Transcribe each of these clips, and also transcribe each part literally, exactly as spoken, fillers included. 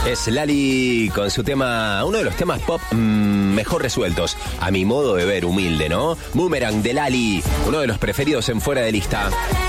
Es Lali con su tema, uno de los temas pop mmm, mejor resueltos, a mi modo de ver, humilde, ¿no? Boomerang de Lali, uno de los preferidos en Fuera de Lista.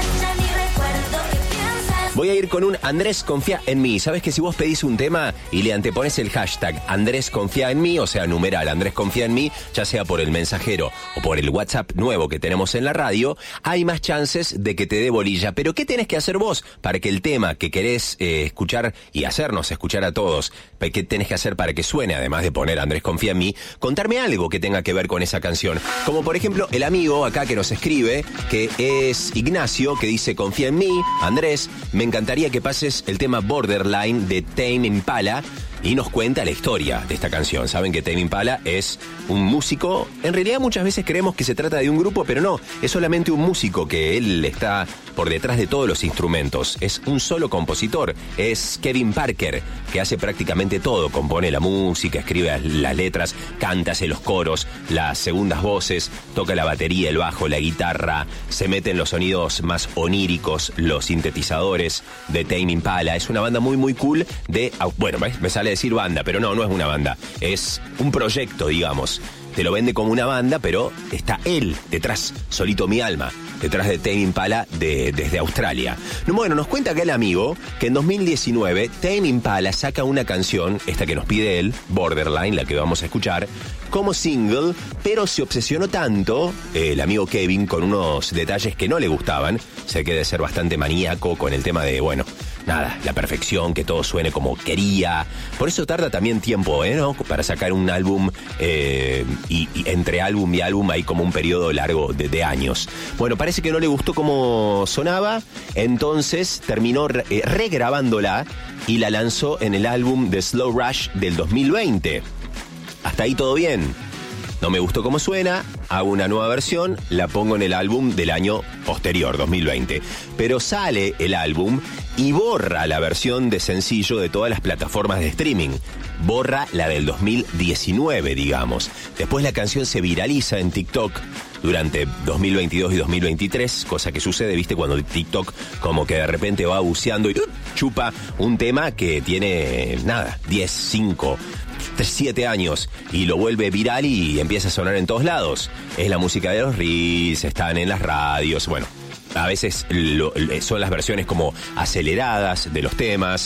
Voy a ir con un Andrés confía en mí. ¿Sabes que si vos pedís un tema y le antepones el hashtag Andrés confía en mí, o sea, numeral Andrés confía en mí, ya sea por el mensajero o por el WhatsApp nuevo que tenemos en la radio, hay más chances de que te dé bolilla? Pero ¿qué tenés que hacer vos para que el tema que querés eh, escuchar y hacernos escuchar a todos, qué tenés que hacer para que suene, además de poner Andrés confía en mí, contarme algo que tenga que ver con esa canción? Como por ejemplo el amigo acá que nos escribe, que es Ignacio, que dice: confía en mí, Andrés, me Me encantaría que pases el tema Borderline de Tame Impala y nos cuenta la historia de esta canción. Saben que Tame Impala es un músico, en realidad muchas veces creemos que se trata de un grupo, pero no, es solamente un músico, que él está por detrás de todos los instrumentos. Es un solo compositor, es Kevin Parker, que hace prácticamente todo, compone la música, escribe las letras, canta, hace los coros, las segundas voces, toca la batería, el bajo, la guitarra, se mete en los sonidos más oníricos, los sintetizadores de Tame Impala. Es una banda muy muy cool de, bueno, me sale decir banda, pero no, no es una banda, es un proyecto, digamos. Te lo vende como una banda, pero está él detrás, solito mi alma, detrás de Tame Impala de, desde Australia. Bueno, nos cuenta acá el amigo que en dos mil diecinueve Tame Impala saca una canción, esta que nos pide él, Borderline, la que vamos a escuchar, como single, pero se obsesionó tanto eh, el amigo Kevin con unos detalles que no le gustaban. Sé que debe ser bastante maníaco con el tema de, bueno, nada, la perfección, que todo suene como quería. Por eso tarda también tiempo, ¿eh? ¿no? Para sacar un álbum, eh, y, y entre álbum y álbum hay como un periodo largo de, de años. Bueno, parece que no le gustó cómo sonaba, entonces terminó re, eh, regrabándola y la lanzó en el álbum de Slow Rush del dos mil veinte. Hasta ahí todo bien. No me gustó cómo suena, hago una nueva versión, la pongo en el álbum del año posterior, dos mil veinte. Pero sale el álbum y borra la versión de sencillo de todas las plataformas de streaming. Borra la del dos mil diecinueve, digamos. Después la canción se viraliza en TikTok durante dos mil veintidós y dos mil veintitrés, cosa que sucede, viste, cuando TikTok como que de repente va buceando y uh, chupa un tema que tiene, nada, diez, cinco... siete años y lo vuelve viral y empieza a sonar en todos lados. Es la música de los Reels, están en las radios, bueno, a veces lo, son las versiones como aceleradas de los temas,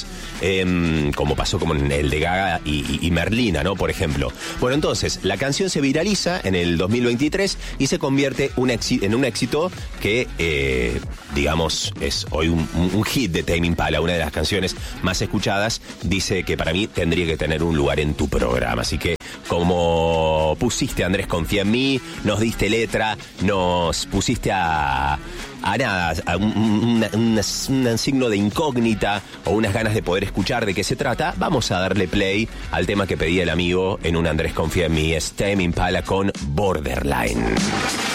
eh, como pasó como en el de Gaga y, y, y Merlina, ¿no? Por ejemplo. Bueno, entonces, la canción se viraliza en el dos mil veintitrés y se convierte un éxito, en un éxito que, eh, digamos, es hoy un, un hit de Tame Impala, una de las canciones más escuchadas. Dice que para mí tendría que tener un lugar en tu programa. Así que, como pusiste Andrés confía en mí, nos diste letra, nos pusiste a... a nada, a un, una, una, un signo de incógnita o unas ganas de poder escuchar de qué se trata, vamos a darle play al tema que pedía el amigo en un Andrés confía en mí. Es Tame Impala con Borderline.